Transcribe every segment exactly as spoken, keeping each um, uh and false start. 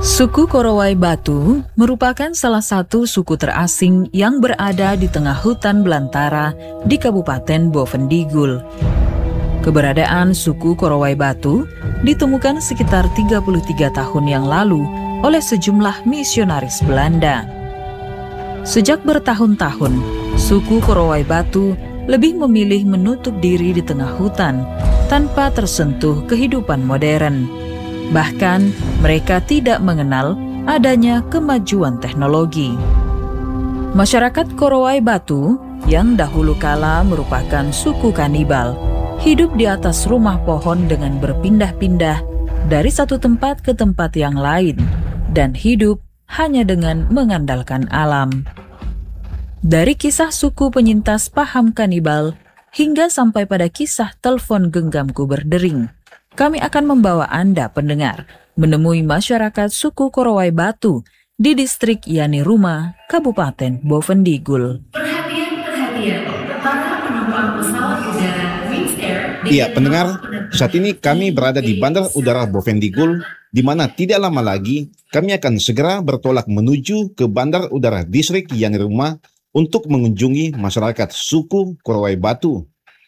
Suku Korowai Batu merupakan salah satu suku terasing yang berada di tengah hutan belantara di Kabupaten Bovendigul. Keberadaan suku Korowai Batu ditemukan sekitar tiga puluh tiga tahun yang lalu oleh sejumlah misionaris Belanda. Sejak bertahun-tahun, suku Korowai Batu lebih memilih menutup diri di tengah hutan tanpa tersentuh kehidupan modern. Bahkan, mereka tidak mengenal adanya kemajuan teknologi. Masyarakat Korowai Batu yang dahulu kala merupakan suku kanibal, hidup di atas rumah pohon dengan berpindah-pindah dari satu tempat ke tempat yang lain, dan hidup hanya dengan mengandalkan alam. Dari kisah suku penyintas paham kanibal hingga sampai pada kisah telepon genggamku berdering, kami akan membawa Anda pendengar menemui masyarakat suku Korowai Batu di distrik Yaniruma, Kabupaten Bovendigul. Perhatian, perhatian, para penumpang pesawat udara Wings Air. Iya, pendengar, saat ini kami berada di Bandar Udara Bovendigul, di mana tidak lama lagi kami akan segera bertolak menuju ke Bandar Udara Distrik Yaniruma untuk mengunjungi masyarakat suku Korowai Batu.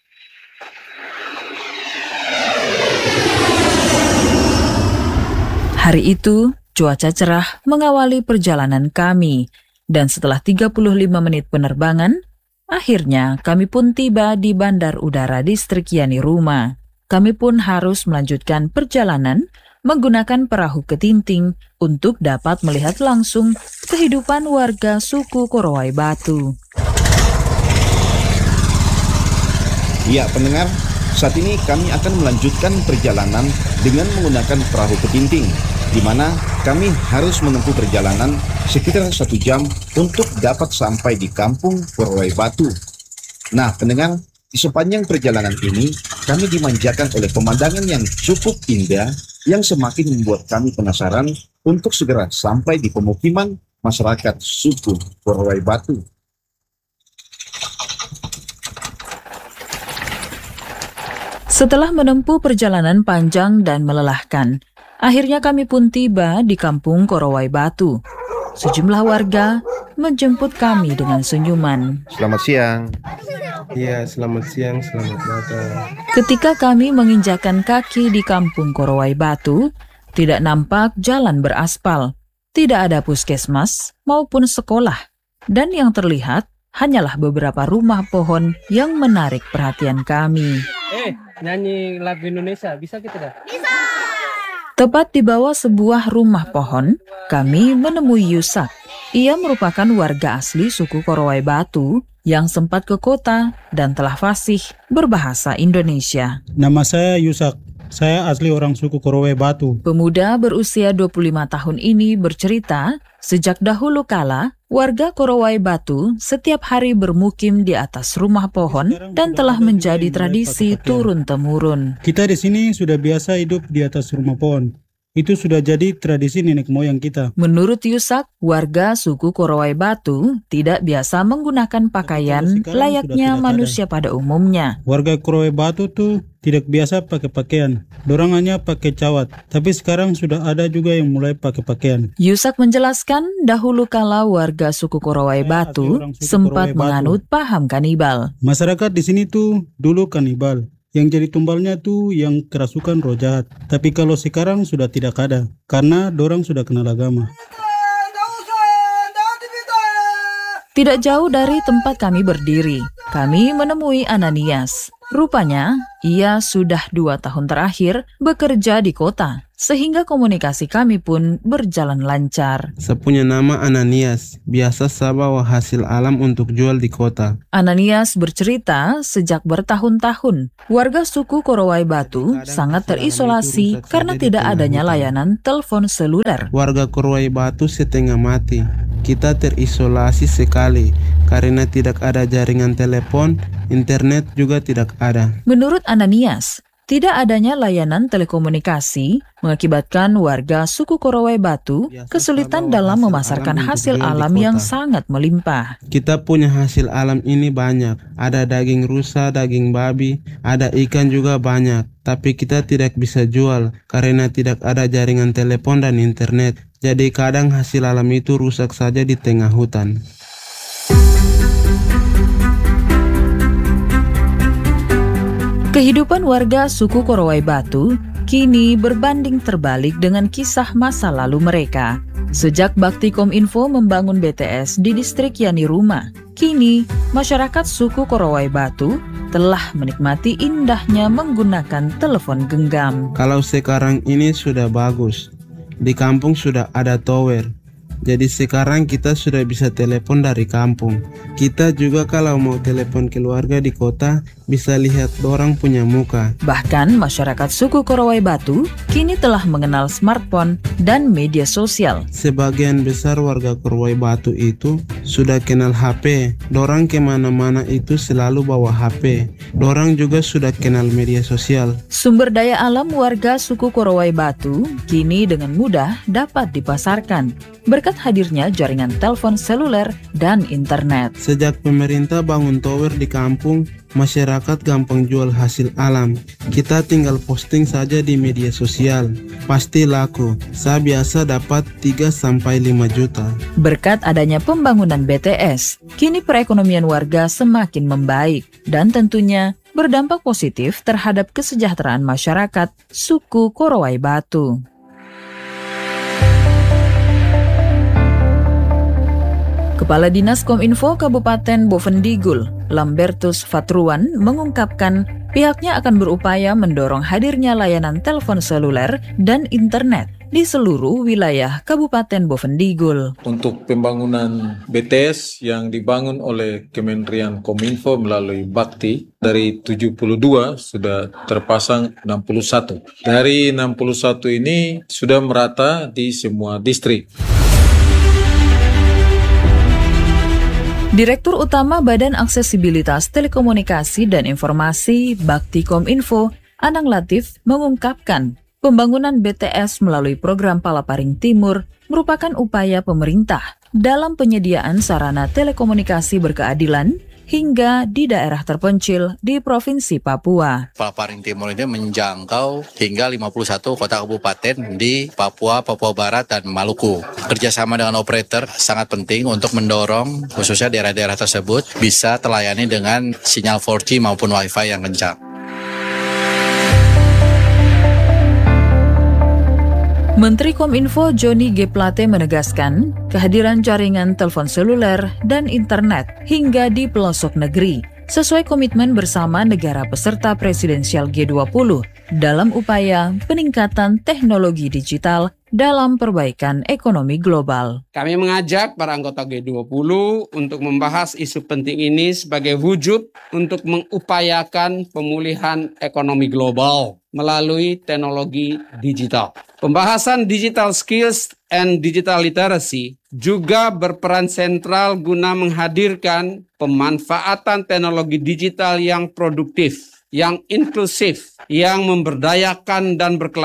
Hari itu, cuaca cerah mengawali perjalanan kami, dan setelah tiga puluh lima menit penerbangan, akhirnya kami pun tiba di Bandar Udara Distrik Yaniruma. Kami pun harus melanjutkan perjalanan menggunakan perahu ketinting untuk dapat melihat langsung kehidupan warga suku Korowai Batu. Ya, pendengar, saat ini kami akan melanjutkan perjalanan dengan menggunakan perahu ketinting, di mana kami harus menempuh perjalanan sekitar satu jam untuk dapat sampai di kampung Korowai Batu. Nah, pendengar, di sepanjang perjalanan ini kami dimanjakan oleh pemandangan yang cukup indah yang semakin membuat kami penasaran untuk segera sampai di pemukiman masyarakat suku Korowai Batu. Setelah menempuh perjalanan panjang dan melelahkan, akhirnya kami pun tiba di kampung Korowai Batu. Sejumlah warga menjemput kami dengan senyuman. Selamat siang. Iya, selamat siang, selamat datang. Ketika kami menginjakan kaki di kampung Korowai Batu, tidak nampak jalan beraspal, tidak ada puskesmas maupun sekolah, dan yang terlihat hanyalah beberapa rumah pohon yang menarik perhatian kami. Eh, nyanyi lagu Indonesia, bisa kita dah? Bisa! Tepat di bawah sebuah rumah pohon, kami menemui Yusak. Ia merupakan warga asli suku Korowai Batu yang sempat ke kota dan telah fasih berbahasa Indonesia. Nama saya Yusak. Saya asli orang suku Korowai Batu. Pemuda berusia dua puluh lima tahun ini bercerita, sejak dahulu kala, warga Korowai Batu setiap hari bermukim di atas rumah pohon dan telah menjadi tradisi turun-temurun. Kita di sini sudah biasa hidup di atas rumah pohon. Itu sudah jadi tradisi nenek moyang kita. Menurut Yusak, warga suku Korowai Batu tidak biasa menggunakan pakaian layaknya manusia pada umumnya. Warga Korowai Batu tuh tidak biasa pakai pakaian. Dorang hanya pakai cawat. Tapi sekarang sudah ada juga yang mulai pakai pakaian. Yusak menjelaskan dahulu kala warga suku Korowai Batu sempat menganut paham kanibal. Masyarakat di sini tuh dulu kanibal. Yang jadi tumbalnya tuh yang kerasukan roh jahat. Tapi kalau sekarang sudah tidak ada, karena dorang sudah kenal agama. Tidak jauh dari tempat kami berdiri, kami menemui Ananias. Rupanya, ia sudah dua tahun terakhir bekerja di kota, sehingga komunikasi kami pun berjalan lancar. Saya punya nama Ananias, biasa saya bawa hasil alam untuk jual di kota. Ananias bercerita sejak bertahun-tahun, warga suku Korowai Batu sangat terisolasi karena tidak adanya layanan telepon seluler. Warga Korowai Batu setengah mati. Kita terisolasi sekali karena tidak ada jaringan telepon, internet juga tidak ada. Menurut Ananias, Tidak adanya layanan telekomunikasi mengakibatkan warga suku Korowai Batu kesulitan dalam memasarkan hasil alam yang sangat melimpah. Kita punya hasil alam ini banyak. Ada daging rusa, daging babi, ada ikan juga banyak. Tapi kita tidak bisa jual karena tidak ada jaringan telepon dan internet. Jadi kadang hasil alam itu rusak saja di tengah hutan. Kehidupan warga suku Korowai Batu kini berbanding terbalik dengan kisah masa lalu mereka. Sejak Bakti Kominfo membangun B T S di distrik Yaniruma, kini masyarakat suku Korowai Batu telah menikmati indahnya menggunakan telepon genggam. Kalau sekarang ini sudah bagus, di kampung sudah ada tower. Jadi sekarang kita sudah bisa telepon dari kampung. Kita juga kalau mau telepon keluarga di kota, bisa lihat orang punya muka. Bahkan masyarakat suku Korowai Batu kini telah mengenal smartphone dan media sosial. Sebagian besar warga Korowai Batu itu sudah kenal H P. Dorang kemana-mana itu selalu bawa H P. Dorang juga sudah kenal media sosial. Sumber daya alam warga suku Korowai Batu kini dengan mudah dapat dipasarkan berkat hadirnya jaringan telepon seluler dan internet. Sejak pemerintah bangun tower di kampung, masyarakat gampang jual hasil alam. Kita tinggal posting saja di media sosial. Pasti laku. Saya biasa dapat tiga sampai lima juta. Berkat adanya pembangunan B T S, kini perekonomian warga semakin membaik dan tentunya berdampak positif terhadap kesejahteraan masyarakat suku Korowai Batu. Kepala Dinas Kominfo Kabupaten Bovendigul, Lambertus Fatruan, mengungkapkan pihaknya akan berupaya mendorong hadirnya layanan telepon seluler dan internet di seluruh wilayah Kabupaten Bovendigul. Untuk pembangunan B T S yang dibangun oleh Kementerian Kominfo melalui Bakti, dari tujuh puluh dua sudah terpasang enam puluh satu. Dari enam puluh satu ini sudah merata di semua distrik. Direktur Utama Badan Aksesibilitas Telekomunikasi dan Informasi Bakti Kominfo, Anang Latif, mengungkapkan pembangunan B T S melalui program Palaparing Timur merupakan upaya pemerintah dalam penyediaan sarana telekomunikasi berkeadilan hingga di daerah terpencil di Provinsi Papua. Palaparing Timur ini menjangkau hingga lima puluh satu kota kabupaten di Papua, Papua Barat, dan Maluku. Kerjasama dengan operator sangat penting untuk mendorong khususnya daerah-daerah tersebut bisa terlayani dengan sinyal empat G maupun Wi-Fi yang kencang. Menteri Kominfo Johnny G. Plate menegaskan kehadiran jaringan telepon seluler dan internet hingga di pelosok negeri sesuai komitmen bersama negara peserta presidensial G dua puluh dalam upaya peningkatan teknologi digital dalam perbaikan ekonomi global. Kami mengajak para anggota G dua puluh untuk membahas isu penting ini sebagai wujud untuk mengupayakan pemulihan ekonomi global melalui teknologi digital. Pembahasan digital skills and digital literacy juga berperan sentral guna menghadirkan pemanfaatan teknologi digital yang produktif, yang inklusif, yang memberdayakan dan berkelanjutan